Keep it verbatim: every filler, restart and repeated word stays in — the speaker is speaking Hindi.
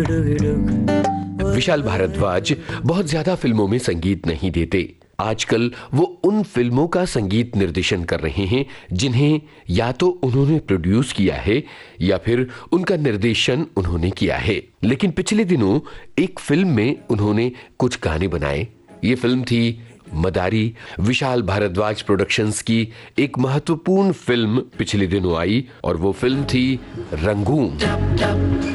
विशाल भारद्वाज बहुत ज्यादा फिल्मों में संगीत नहीं देते। आजकल वो उन फिल्मों का संगीत निर्देशन कर रहे हैं जिन्हें या तो उन्होंने प्रोड्यूस किया है या फिर उनका निर्देशन उन्होंने किया है। लेकिन पिछले दिनों एक फिल्म में उन्होंने कुछ गाने बनाए। ये फिल्म थी मदारी। विशाल भारद्वाज प्रोडक्शंस की एक महत्वपूर्ण फिल्म पिछले दिनों आई और वो फिल्म थी रंगून।